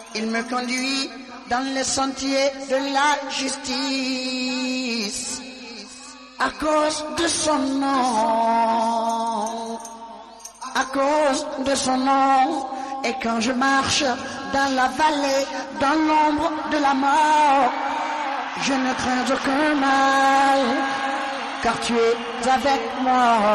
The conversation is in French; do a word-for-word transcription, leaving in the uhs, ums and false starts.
Il me conduit dans les sentiers de la justice à cause de son nom, à cause de son nom. Et quand je marche dans la vallée, dans l'ombre de la mort, je ne crains aucun mal, car tu es avec moi.